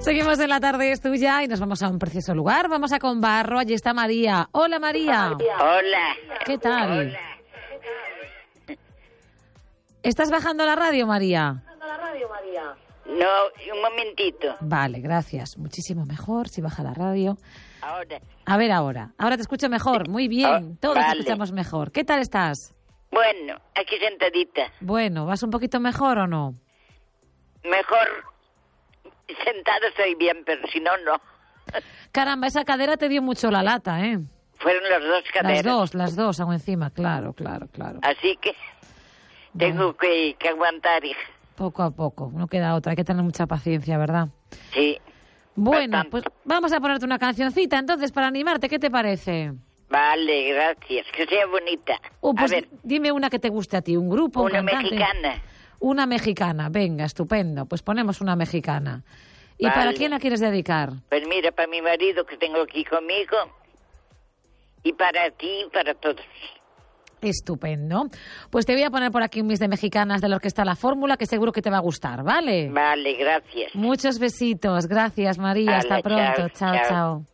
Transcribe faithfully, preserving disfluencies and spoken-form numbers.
Seguimos en La Tarde es Tuya y nos vamos a un precioso lugar. Vamos a Conbarro, allí está María. Hola, María. Hola. ¿Qué tal? Hola. ¿Estás bajando la radio, María? No, un momentito. Vale, gracias. Muchísimo mejor si baja la radio. Ahora. A ver ahora. Ahora te escucho mejor. Muy bien. Oh, Todos vale. te escuchamos mejor. ¿Qué tal estás? Bueno, aquí sentadita. Bueno, ¿vas un poquito mejor o no? Mejor sentada estoy bien, pero si no, no. Caramba, esa cadera te dio mucho la lata, ¿eh? Fueron las dos caderas. Las dos, las dos, aún encima. Claro, claro, claro. Así que tengo que, que aguantar, hija. Poco a poco. No queda otra. Hay que tener mucha paciencia, ¿verdad? Sí. Bueno, Bastante. pues vamos a ponerte una cancioncita entonces para animarte. ¿Qué te parece? Vale, gracias. Que sea bonita. Uh, pues a ver, dime una que te guste a ti, un grupo, un una cantante. mexicana. Una mexicana, venga, estupendo. Pues ponemos una mexicana. ¿Y Vale. para quién la quieres dedicar? Pues mira, para mi marido que tengo aquí conmigo y para ti y para todos. Estupendo. Pues te voy a poner por aquí un mix de mexicanas de la Orquesta La Fórmula que seguro que te va a gustar, ¿vale? Vale, gracias. Muchos besitos. Gracias, María. Hasta Hala, pronto. chao, chao. chao. chao.